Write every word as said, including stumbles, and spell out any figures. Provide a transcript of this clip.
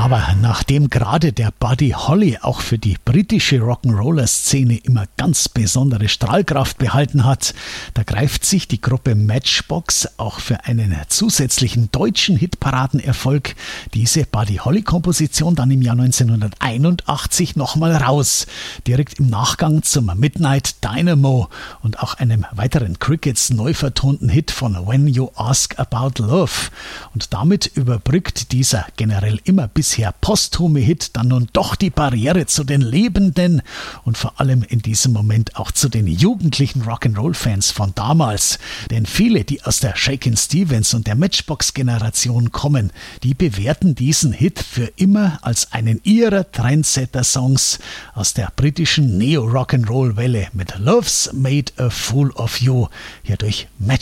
Aber nachdem gerade der Buddy Holly auch für die britische Rock'n'Roller-Szene immer ganz besondere Strahlkraft behalten hat, da greift sich die Gruppe Matchbox auch für einen zusätzlichen deutschen Hitparadenerfolg diese Buddy Holly-Komposition dann im Jahr neunzehnhunderteinundachtzig nochmal raus. Direkt im Nachgang zum Midnight Dynamo und auch einem weiteren Crickets neu vertonten Hit von When You Ask About Love. Und damit überbrückt dieser generell immer bisher posthume Hit dann nun doch die Barriere zu den Lebenden und vor allem in diesem Moment auch zu den jugendlichen Rock'n'Roll-Fans von damals. Denn viele, die aus der Shakin' Stevens und der Matchbox-Generation kommen, die bewerten diesen Hit für immer als einen ihrer Trendsetter-Songs aus der britischen Neo-Rock'n'Roll-Welle mit Love's Made a Fool of You, hier durch Matchbox.